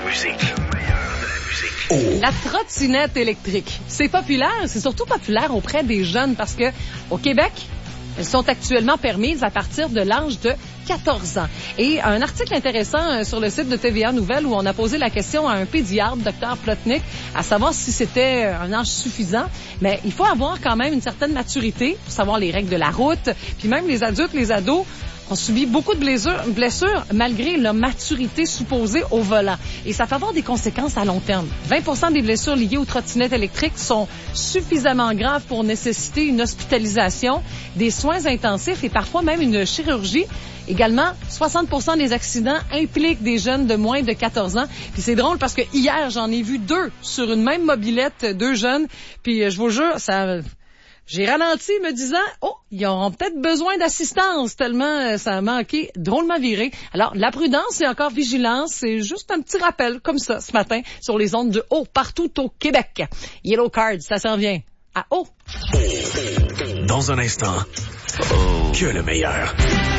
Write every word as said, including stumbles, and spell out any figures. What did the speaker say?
musique. Oh. La trottinette électrique. C'est populaire, c'est surtout populaire auprès des jeunes parce que au Québec, elles sont actuellement permises à partir de l'âge de quatorze ans. Et un article intéressant sur le site de T V A Nouvelles où on a posé la question à un pédiatre, docteur Plotnick, à savoir si c'était un âge suffisant. Mais il faut avoir quand même une certaine maturité pour savoir les règles de la route. Puis même les adultes, les ados, ont subi beaucoup de blessures, blessures malgré leur maturité supposée au volant. Et ça peut avoir des conséquences à long terme. vingt pour cent des blessures liées aux trottinettes électriques sont suffisamment graves pour nécessiter une hospitalisation, des soins intensifs et parfois même une chirurgie. Également, soixante pour cent des accidents impliquent des jeunes de moins de quatorze ans. Puis c'est drôle parce que hier, j'en ai vu deux sur une même mobilette, deux jeunes. Puis je vous jure, ça... J'ai ralenti me disant, oh, ils auront peut-être besoin d'assistance tellement ça a manqué drôlement viré. Alors, la prudence et encore vigilance, c'est juste un petit rappel comme ça ce matin sur les ondes de haut partout au Québec. Yellow Card, ça s'en vient à haut. Dans un instant, que le meilleur.